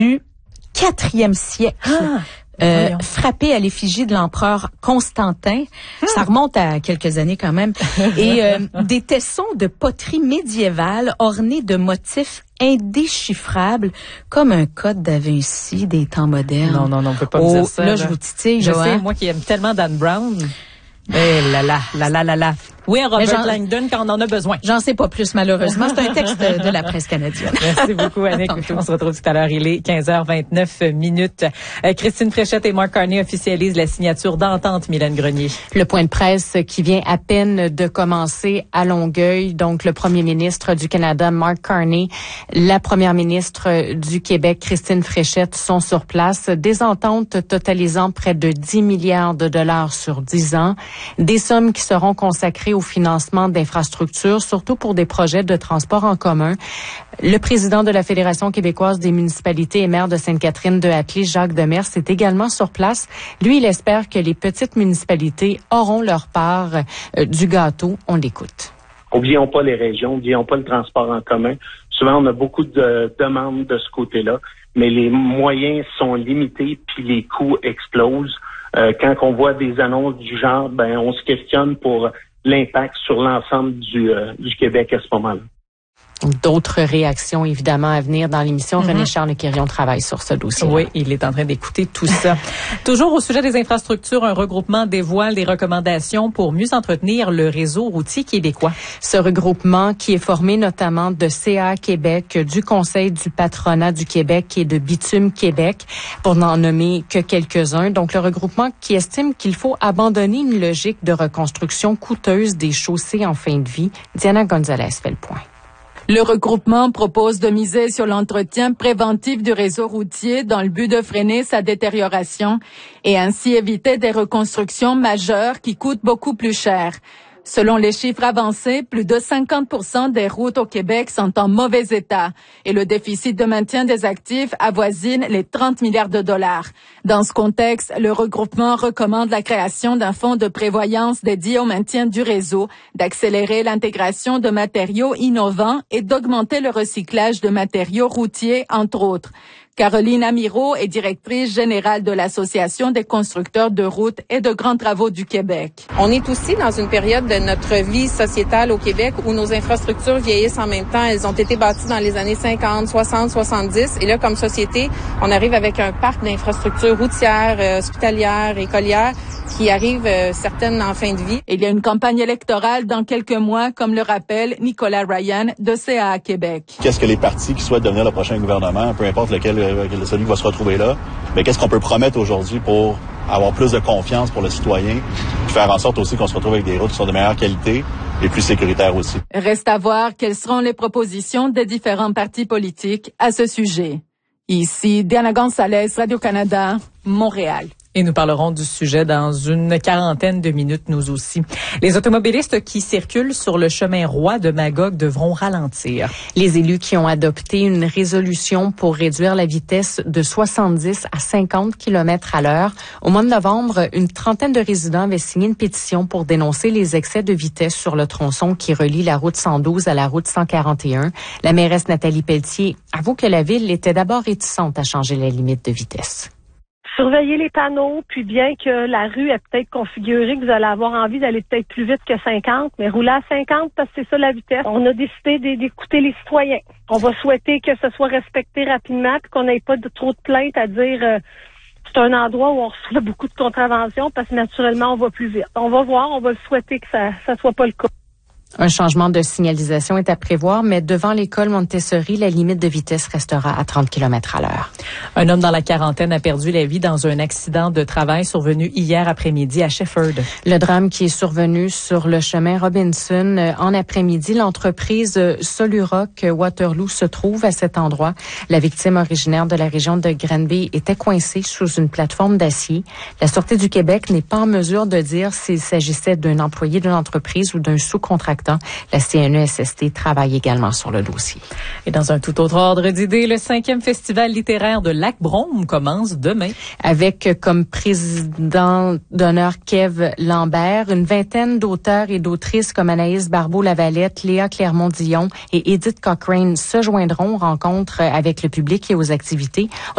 du 4e siècle. Frappé à l'effigie de l'empereur Constantin. Ça remonte à quelques années quand même. Et des tessons de poterie médiévale ornés de motifs indéchiffrables, comme un code da Vinci des temps modernes. Non, on peut pas me dire ça. Là, je vous titille, je Joanne. sais, moi qui aime tellement Dan Brown. Là. Oui, Robert Langdon quand on en a besoin. J'en sais pas plus, malheureusement. C'est un texte de la presse canadienne. Merci beaucoup, Annick. On se retrouve tout à l'heure. Il est 15h29. Christine Fréchette et Mark Carney officialisent la signature d'entente, Mylène Grenier. Le point de presse qui vient à peine de commencer à Longueuil. Donc, le premier ministre du Canada, Mark Carney, la première ministre du Québec, Christine Fréchette, sont sur place. Des ententes totalisant près de 10 milliards de dollars sur 10 ans. Des sommes qui seront consacrées au financement d'infrastructures, surtout pour des projets de transport en commun. Le président de la Fédération québécoise des municipalités et maire de Sainte-Catherine-de-Hatley, Jacques Demers, est également sur place. Lui, il espère que les petites municipalités auront leur part du gâteau. On l'écoute. Oublions pas les régions, oublions pas le transport en commun. Souvent, on a beaucoup de demandes de ce côté-là, mais les moyens sont limités puis les coûts explosent. Quand on voit des annonces du genre, on se questionne pour l'impact sur l'ensemble du Québec à ce moment-là. D'autres réactions, évidemment, à venir dans l'émission. René-Charles Quirion travaille sur ce dossier. Oui, il est en train d'écouter tout ça. Toujours au sujet des infrastructures, un regroupement dévoile des recommandations pour mieux entretenir le réseau routier québécois. Ce regroupement qui est formé notamment de CA Québec, du Conseil du patronat du Québec et de Bitume Québec, pour n'en nommer que quelques-uns. Donc, le regroupement qui estime qu'il faut abandonner une logique de reconstruction coûteuse des chaussées en fin de vie. Diana Gonzalez fait le point. Le regroupement propose de miser sur l'entretien préventif du réseau routier dans le but de freiner sa détérioration et ainsi éviter des reconstructions majeures qui coûtent beaucoup plus cher. Selon les chiffres avancés, plus de 50% des routes au Québec sont en mauvais état et le déficit de maintien des actifs avoisine les 30 milliards de dollars. Dans ce contexte, le regroupement recommande la création d'un fonds de prévoyance dédié au maintien du réseau, d'accélérer l'intégration de matériaux innovants et d'augmenter le recyclage de matériaux routiers, entre autres. Caroline Amirault est directrice générale de l'Association des constructeurs de routes et de grands travaux du Québec. On est aussi dans une période de notre vie sociétale au Québec où nos infrastructures vieillissent en même temps. Elles ont été bâties dans les années 50, 60, 70. Et là, comme société, on arrive avec un parc d'infrastructures routières, hospitalières, écolières qui arrivent certaines en fin de vie. Il y a une campagne électorale dans quelques mois, comme le rappelle Nicolas Ryan de CA Québec. Qu'est-ce que les partis qui souhaitent devenir le prochain gouvernement, peu importe celui qui va se retrouver là, mais qu'est-ce qu'on peut promettre aujourd'hui pour avoir plus de confiance pour le citoyen, puis faire en sorte aussi qu'on se retrouve avec des routes qui sont de meilleure qualité et plus sécuritaires aussi. Reste à voir quelles seront les propositions des différents partis politiques à ce sujet. Ici, Diana Gonzalez, Radio-Canada, Montréal. Et nous parlerons du sujet dans une quarantaine de minutes, nous aussi. Les automobilistes qui circulent sur le chemin Roy de Magog devront ralentir. Les élus qui ont adopté une résolution pour réduire la vitesse de 70 à 50 km à l'heure. Au mois de novembre, une trentaine de résidents avaient signé une pétition pour dénoncer les excès de vitesse sur le tronçon qui relie la route 112 à la route 141. La mairesse Nathalie Pelletier avoue que la ville était d'abord réticente à changer la limite de vitesse. Surveiller les panneaux, puis bien que la rue est peut-être configurée, que vous allez avoir envie d'aller peut-être plus vite que 50, mais rouler à 50 parce que c'est ça la vitesse. On a décidé d'écouter les citoyens. On va souhaiter que ce soit respecté rapidement, puis qu'on n'ait pas trop de plaintes à dire c'est un endroit où on reçoit beaucoup de contraventions parce que naturellement on va plus vite. On va voir, on va souhaiter que ça soit pas le cas. Un changement de signalisation est à prévoir, mais devant l'école Montessori, la limite de vitesse restera à 30 km à l'heure. Un homme dans la quarantaine a perdu la vie dans un accident de travail survenu hier après-midi à Shefford. Le drame qui est survenu sur le chemin Robinson en après-midi, l'entreprise Soluroc Waterloo se trouve à cet endroit. La victime originaire de la région de Granby était coincée sous une plateforme d'acier. La Sûreté du Québec n'est pas en mesure de dire s'il s'agissait d'un employé de l'entreprise ou d'un sous-contractant. La CNESST travaille également sur le dossier. Et dans un tout autre ordre d'idées, le 5e festival littéraire de Lac-Brome commence demain. Avec comme président d'honneur Kev Lambert, une vingtaine d'auteurs et d'autrices comme Anaïs Barbeau-Lavalette, Léa Clermont-Dion et Edith Cochrane se joindront aux rencontres avec le public et aux activités.